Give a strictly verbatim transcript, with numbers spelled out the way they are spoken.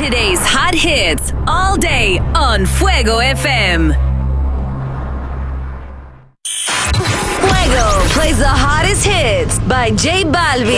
Today's hot hits all day on Fuego F M. Fuego plays the hottest hits by J Balvin.